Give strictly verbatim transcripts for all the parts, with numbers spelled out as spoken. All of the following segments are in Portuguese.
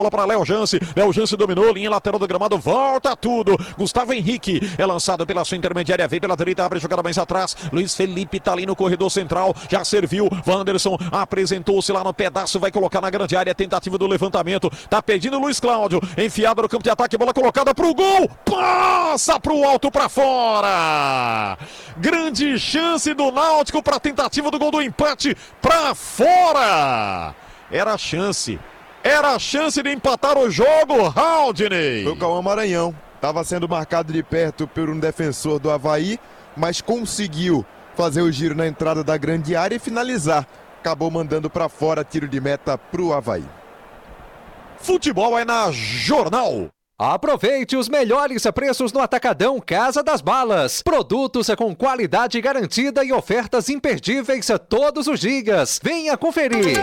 Bola para Léo Jance, Léo Jance dominou, linha lateral do gramado, volta tudo, Gustavo Henrique é lançado pela sua intermediária, vem pela direita, abre a jogada mais atrás, Luiz Felipe tá ali no corredor central, já serviu, Wanderson apresentou-se lá no pedaço, vai colocar na grande área, tentativa do levantamento, tá pedindo Luiz Cláudio, enfiado no campo de ataque, bola colocada pro gol, passa pro alto pra fora, grande chance do Náutico pra tentativa do gol do empate pra fora, era a chance. Era a chance de empatar o jogo, Haldney. Foi o Cauã Maranhão. Estava sendo marcado de perto por um defensor do Avaí, mas conseguiu fazer o giro na entrada da grande área e finalizar. Acabou mandando para fora, tiro de meta para o Avaí. Futebol é na Jornal. Aproveite os melhores preços no Atacadão Casa das Balas. Produtos com qualidade garantida e ofertas imperdíveis todos os dias. Venha conferir.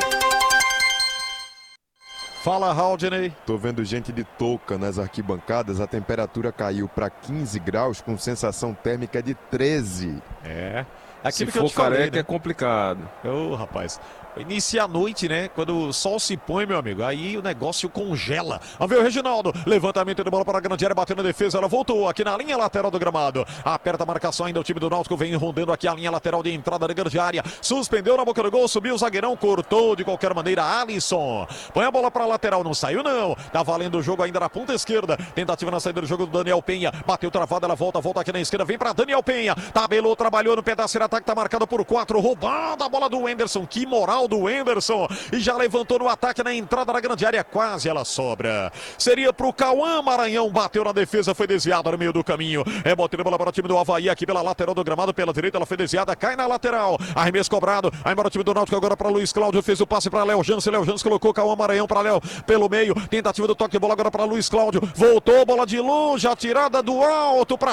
Fala, Haldney. Tô vendo gente de touca nas arquibancadas. A temperatura caiu para quinze graus com sensação térmica de treze. É. Aquilo Se que for eu te falei, careca, né? É complicado. Ô, oh, rapaz. Inicia a noite, né? Quando o sol se põe, meu amigo, aí o negócio congela. Vamos ver o Reginaldo. Levantamento de bola para a grande área, batendo na defesa. Ela voltou aqui na linha lateral do gramado. Aperta a marcação ainda. O time do Náutico vem rondando aqui a linha lateral de entrada da grande área. Suspendeu na boca do gol, subiu o zagueirão, cortou de qualquer maneira. Alisson. Põe a bola para a lateral, não saiu não. Tá valendo o jogo ainda na ponta esquerda. Tentativa na saída do jogo do Daniel Penha. Bateu travada, ela volta, volta aqui na esquerda. Vem para Daniel Penha. Tabelou, trabalhou no pedaço de ataque, tá marcado por quatro. Roubada a bola do Wenderson. Que moral do Wenderson. E já levantou no ataque na entrada da grande área. Quase ela sobra. Seria pro Cauã Maranhão. Bateu na defesa, foi desviada no meio do caminho. É botando a bola para o time do Avaí aqui pela lateral do gramado. Pela direita ela foi desviada, cai na lateral. Arremesso cobrado. Aí embora o time do Náutico agora para Luiz Cláudio. Fez o passe para Léo Jance. Léo Jance colocou Cauã Maranhão para Léo pelo meio. Tentativa do toque de bola agora para Luiz Cláudio. Voltou, bola de longe. A tirada do alto para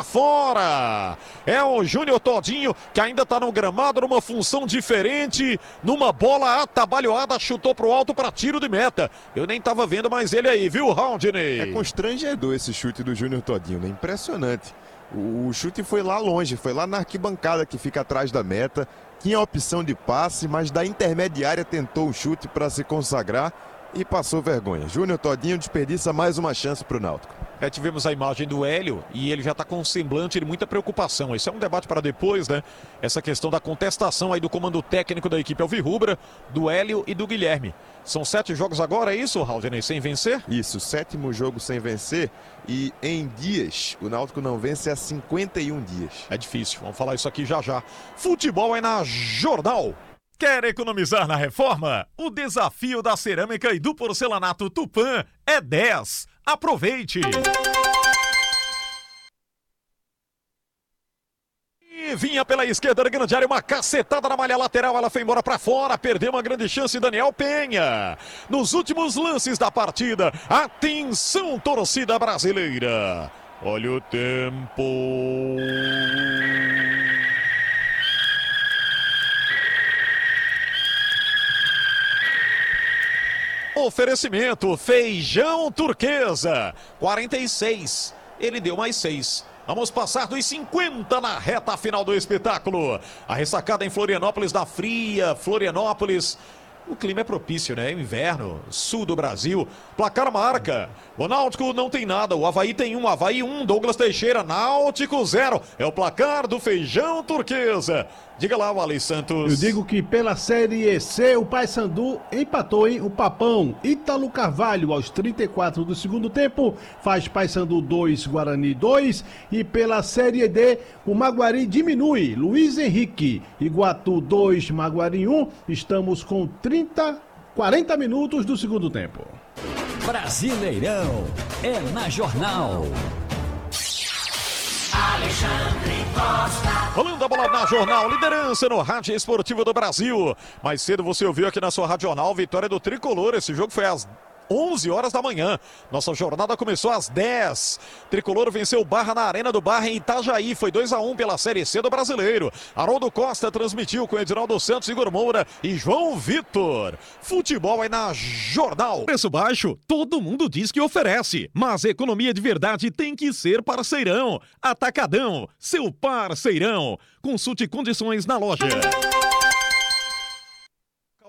fora. É o Júnior Todinho que ainda tá no gramado numa função diferente. Numa bola atabalhoada. Chutou pro alto para tiro de meta. Eu nem tava vendo mais ele aí, viu, Haldney? É constrangedor esse chute do Júnior Todinho, né? Impressionante. O chute foi lá longe, foi lá na arquibancada que fica atrás da meta. Tinha a opção de passe, mas da intermediária tentou o chute para se consagrar e passou vergonha. Júnior Todinho desperdiça mais uma chance para o Náutico. É, tivemos a imagem do Hélio e ele já está com um semblante de muita preocupação. Esse é um debate para depois, né? Essa questão da contestação aí do comando técnico da equipe alvirrubra, do Hélio e do Guilherme. São sete jogos agora, é isso, Haldney, sem vencer? Isso, sétimo jogo sem vencer e em dias. O Náutico não vence há cinquenta e um dias. É difícil, vamos falar isso aqui já já. Futebol é na Jornal. Quer economizar na reforma? O desafio da cerâmica e do porcelanato Tupã é dez. Aproveite! E vinha pela esquerda da grande área, uma cacetada na malha lateral, ela foi embora para fora, perdeu uma grande chance, Daniel Penha. Nos últimos lances da partida, atenção torcida brasileira. Olha o tempo. Oferecimento Feijão Turquesa, quarenta e seis, ele deu mais seis. Vamos passar dos cinquenta na reta final do espetáculo. A ressacada em Florianópolis, da fria Florianópolis. O clima é propício, né? Inverno, sul do Brasil. Placar marca. O Náutico não tem nada. O Avaí tem um. Avaí um. Douglas Teixeira. Náutico zero. É o placar do Feijão Turquesa. Diga lá, Wally Santos. Eu digo que pela Série C, o Paysandu empatou, hein? O Papão. Ítalo Carvalho, aos trinta e quatro do segundo tempo, faz Paysandu dois, Guarani dois. E pela Série D, o Maguari diminui. Luiz Henrique, Iguatu dois, Maguari um. Estamos com trinta, quarenta minutos do segundo tempo. Brasileirão é na Jornal. Alexandre Costa. Rolando a bola na Jornal, liderança no Rádio Esportivo do Brasil. Mais cedo você ouviu aqui na sua Rádio Jornal, vitória do Tricolor. Esse jogo foi às onze horas da manhã. Nossa jornada começou às dez. Tricolor venceu o Barra na Arena do Barra em Itajaí. Foi dois a um pela Série C do Brasileiro. Haroldo Costa transmitiu com Edinaldo Santos, Igor Moura e João Vitor. Futebol é na Jornal. Preço baixo, todo mundo diz que oferece. Mas economia de verdade tem que ser parceirão. Atacadão, seu parceirão. Consulte condições na loja.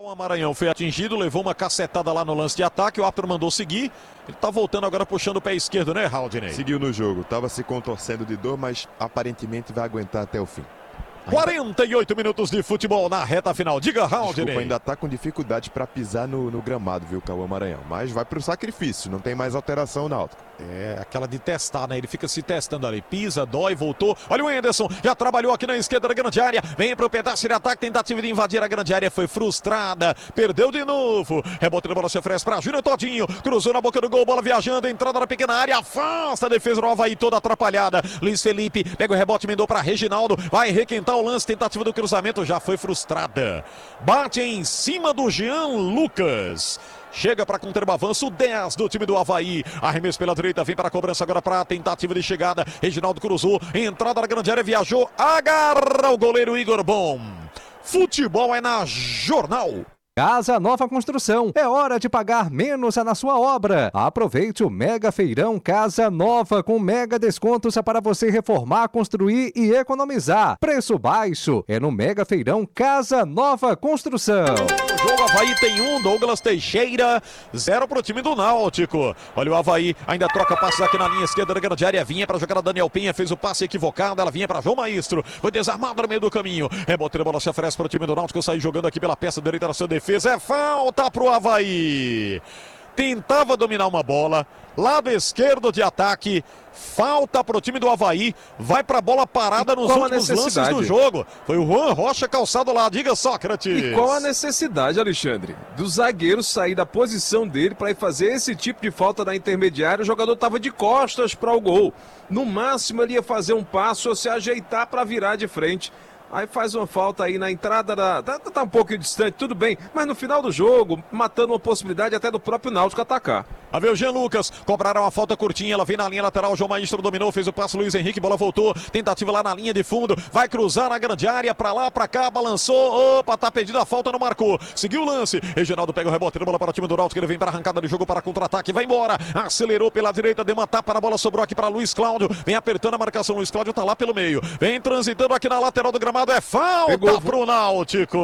O Maranhão foi atingido, levou uma cacetada lá no lance de ataque, o árbitro mandou seguir. Ele tá voltando agora puxando o pé esquerdo, né, Haldney? Seguiu no jogo, tava se contorcendo de dor, mas aparentemente vai aguentar até o fim. quarenta e oito minutos de futebol na reta final. Diga, Haldney. Desculpa, ainda tá com dificuldade para pisar no, no gramado, viu, Cauã Maranhão. Mas vai pro sacrifício, não tem mais alteração na alta. É, aquela de testar, né? Ele fica se testando ali. Pisa, dói, voltou. Olha o Anderson, já trabalhou aqui na esquerda da grande área. Vem pro pedaço de ataque, tentativa de invadir a grande área. Foi frustrada, perdeu de novo. Rebote de bola se oferece pra Júnior Todinho. Cruzou na boca do gol, bola viajando. Entrada na pequena área, afasta a defesa do Avaí toda atrapalhada. Luiz Felipe pega o rebote, emendou pra Reginaldo. Vai requentar o lance, tentativa do cruzamento, já foi frustrada. Bate em cima do Jean Lucas. Chega para conter o avanço, dez do time do Avaí. Arremesso pela direita, vem para a cobrança agora para a tentativa de chegada. Reginaldo cruzou, entrada na grande área, viajou, agarra o goleiro Igor Bom. Futebol é na Jornal. Casa Nova Construção. É hora de pagar menos na sua obra. Aproveite o Mega Feirão Casa Nova com mega descontos para você reformar, construir e economizar. Preço baixo é no Mega Feirão Casa Nova Construção. O jogo Avaí tem um, Douglas Teixeira, zero pro time do Náutico. Olha o Avaí, ainda troca passos aqui na linha esquerda da grande área. Vinha para jogar a Daniel Penha, fez o passe equivocado. Ela vinha para João Maestro, foi desarmado no meio do caminho. Rebote, a bola se oferece para o time do Náutico. Sair jogando aqui pela peça direita da sua defesa. É falta pro Avaí. Tentava dominar uma bola, lado esquerdo de ataque, falta pro time do Avaí, vai pra bola parada nos últimos lances do jogo. Foi o Juan Rocha calçado lá, diga, Sócrates. E qual a necessidade, Alexandre, do zagueiro sair da posição dele para ir fazer esse tipo de falta na intermediária? O jogador tava de costas para o gol. No máximo ele ia fazer um passo ou se ajeitar para virar de frente. Aí faz uma falta aí na entrada da... Tá, tá um pouco distante, tudo bem. Mas no final do jogo, matando uma possibilidade até do próprio Náutico atacar. A ver o Jean Lucas, cobraram a falta curtinha, ela vem na linha lateral, João Maestro dominou, fez o passo, Luiz Henrique, bola voltou, tentativa lá na linha de fundo, vai cruzar na grande área, pra lá, pra cá, balançou, opa, tá pedindo a falta, não marcou, seguiu o lance, Reginaldo pega o rebote, bola para o time do Náutico, ele vem para a arrancada de jogo, para contra-ataque, vai embora, acelerou pela direita, deu uma tapa na bola, sobrou aqui para Luiz Cláudio, vem apertando a marcação, Luiz Cláudio tá lá pelo meio, vem transitando aqui na lateral do gramado, é falta Pegou. pro Náutico.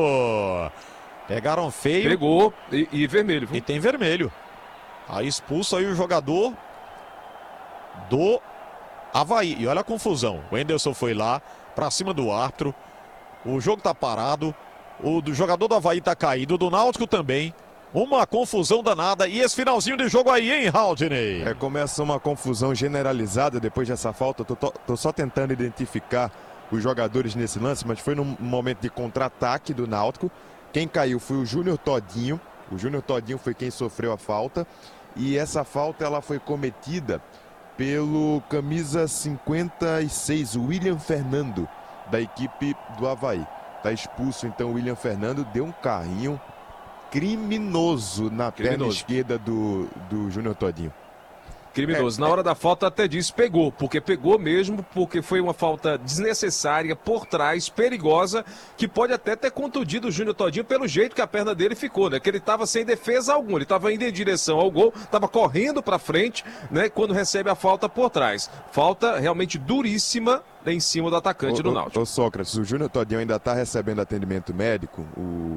Pegaram feio. Pegou e, e vermelho. Viu? E tem vermelho. Aí expulsa aí o jogador do Avaí. E olha a confusão. O Anderson foi lá pra cima do árbitro. O jogo tá parado. O do jogador do Avaí tá caído. O do Náutico também. Uma confusão danada. E esse finalzinho de jogo aí, hein, Haldney? É, começa uma confusão generalizada depois dessa falta. Tô, tô, tô só tentando identificar os jogadores nesse lance, mas foi num momento de contra-ataque do Náutico. Quem caiu foi o Júnior Todinho. O Júnior Todinho foi quem sofreu a falta. E essa falta ela foi cometida pelo camisa cinquenta e seis, o William Fernando, da equipe do Avaí. Está expulso então o William Fernando, deu um carrinho criminoso na criminoso. perna esquerda do, do Júnior Todinho. Criminoso. Na hora da falta até disse pegou, porque pegou mesmo, porque foi uma falta desnecessária por trás, perigosa, que pode até ter contundido o Júnior Todinho pelo jeito que a perna dele ficou, né? Que ele estava sem defesa alguma, ele estava indo em direção ao gol, estava correndo para frente, né? Quando recebe a falta por trás. Falta realmente duríssima em cima do atacante ô, do Náutico. Ô, ô Sócrates, o Júnior Todinho ainda está recebendo atendimento médico. O,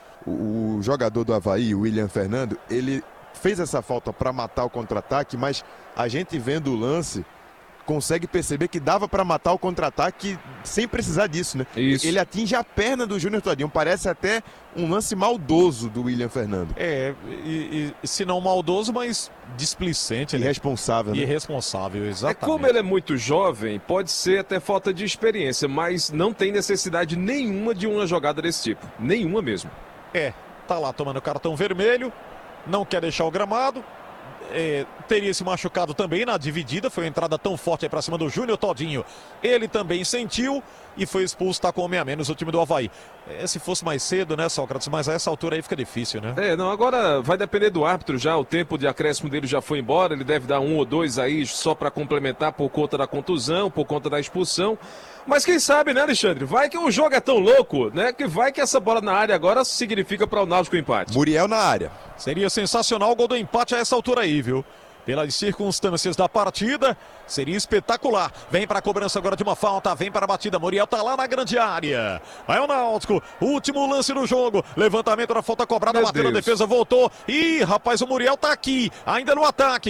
o, o jogador do Avaí, o William Fernando, ele fez essa falta para matar o contra-ataque, mas a gente vendo o lance consegue perceber que dava para matar o contra-ataque sem precisar disso, né? Isso. Ele atinge a perna do Júnior Todinho, parece até um lance maldoso do William Fernando. É, e, e, se não maldoso, mas displicente. Irresponsável, né? Irresponsável, exatamente. É como ele é muito jovem, pode ser até falta de experiência, mas não tem necessidade nenhuma de uma jogada desse tipo. Nenhuma mesmo. É, tá lá tomando cartão vermelho, não quer deixar o gramado. É, teria se machucado também na dividida, foi uma entrada tão forte aí pra cima do Júnior Todinho. Ele também sentiu e foi expulso, tá com homem a menos o time do Avaí. É, se fosse mais cedo, né, Sócrates, mas a essa altura aí fica difícil, né? É, não, agora vai depender do árbitro já, o tempo de acréscimo dele já foi embora, ele deve dar um ou dois aí só pra complementar por conta da contusão, por conta da expulsão. Mas quem sabe, né, Alexandre? Vai que o jogo é tão louco, né? Que vai que essa bola na área agora significa para o Náutico o empate. Muriel na área. Seria sensacional o gol do empate a essa altura aí, viu? pelas circunstâncias da partida, seria espetacular. Vem para a cobrança agora de uma falta, vem para a batida. Muriel tá lá na grande área. Vai o Náutico, último lance do jogo. Levantamento da falta cobrada, Meu bateu na Deus. defesa, voltou. Ih, rapaz, o Muriel tá aqui, ainda no ataque.